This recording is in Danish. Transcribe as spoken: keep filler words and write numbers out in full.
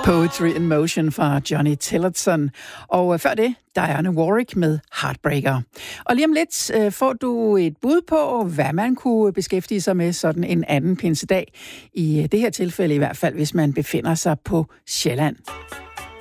Poetry in Motion fra Johnny Tillotson. Og før det, Diana Warwick med Heartbreaker. Og lige om lidt øh, får du et bud på, hvad man kunne beskæftige sig med sådan en anden pinsedag. I det her tilfælde i hvert fald, hvis man befinder sig på Sjælland.